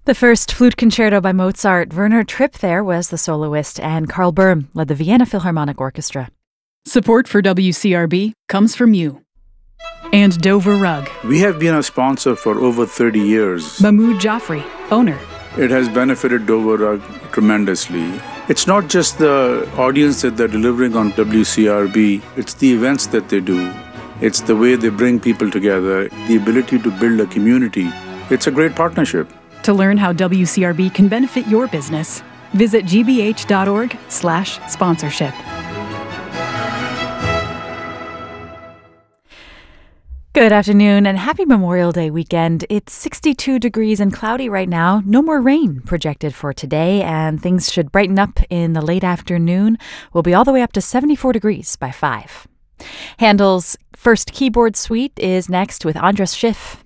The first flute concerto by Mozart. Werner Tripp there was the soloist, and Karl Böhm led the Vienna Philharmonic Orchestra. Support for WCRB comes from you. And Dover Rug. We have been a sponsor for over 30 years. Mahmoud Jaffrey, owner. It has benefited Dover Rug tremendously. It's not just the audience that they're delivering on WCRB, it's the events that they do. It's the way they bring people together, the ability to build a community. It's a great partnership. To learn how WCRB can benefit your business, visit gbh.org/sponsorship. Good afternoon and happy Memorial Day weekend. It's 62 degrees and cloudy right now. No more rain projected for today, and things should brighten up in the late afternoon. We'll be all the way up to 74 degrees by 5. Handel's first keyboard suite is next with Andras Schiff.